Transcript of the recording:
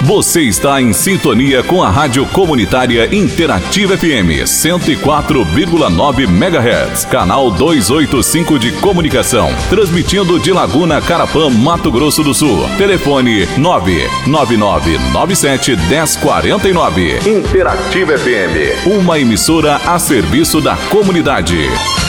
Você está em sintonia com a Rádio Comunitária Interativa FM 104,9 MHz, canal 285 de comunicação, transmitindo de Laguna, Carapã, Mato Grosso do Sul. Telefone 99997-1049. Interativa FM, uma emissora a serviço da comunidade.